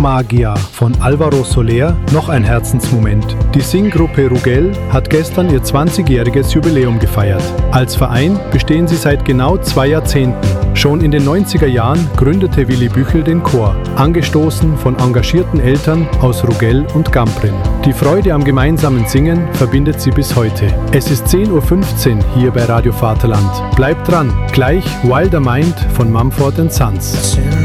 Magia von Alvaro Soler noch ein Herzensmoment. Die Singgruppe Rugel hat gestern ihr 20-jähriges Jubiläum gefeiert. Als Verein bestehen sie seit genau 2 Jahrzehnten. Schon in den 90er Jahren gründete Willi Büchel den Chor, angestoßen von engagierten Eltern aus Rugel und Gamprin. Die Freude am gemeinsamen Singen verbindet sie bis heute. Es ist 10:15 Uhr hier bei Radio Vaterland. Bleibt dran, gleich Wilder Mind von Mumford & Sons.